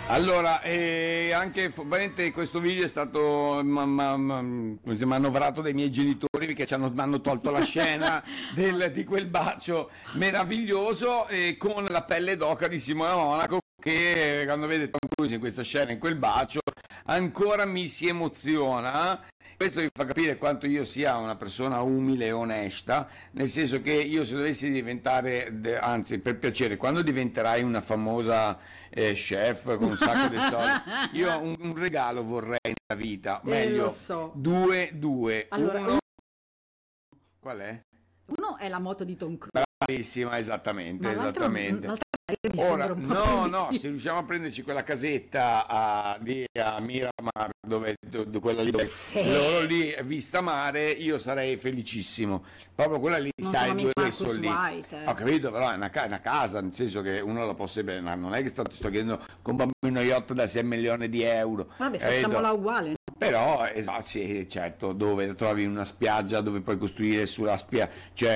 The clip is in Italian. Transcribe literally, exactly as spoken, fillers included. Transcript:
Allora, eh, anche veramente questo video è stato ma- ma- ma- così, manovrato dai miei genitori perché ci hanno, mi hanno tolto la scena del- di quel bacio meraviglioso eh, con la pelle d'oca di Simona Monaco che quando vede Tom Cruise in questa scena, in quel bacio, ancora mi si emoziona. Questo vi fa capire quanto io sia una persona umile e onesta, nel senso che io se dovessi diventare, de- anzi per piacere, quando diventerai una famosa eh, chef con un sacco di soldi, io un, un regalo vorrei nella vita, Eh, lo meglio so. due, due, Allora, uno, qual è? uno è la moto di Tom Cruise, Bravissima, esattamente, ma l'altro, esattamente. l'altra mi Ora, sembra un po' no, no, primitivo. se riusciamo a prenderci quella casetta a, lì a Miramar, dove, dove- quella lì, dove Sì. loro lì, vista mare, io sarei felicissimo. Proprio quella lì, Non sai, sono due, mica due Marcus sono lì. White, eh. Ho capito, però è una, ca- una casa, nel senso che uno la possa bene, non è che sto, ti sto chiedendo comprarmi uno yacht da sei milioni di euro. Vabbè, capito? facciamola uguale. Però, esatto, sì, certo, dove trovi una spiaggia dove puoi costruire sulla spiaggia, cioè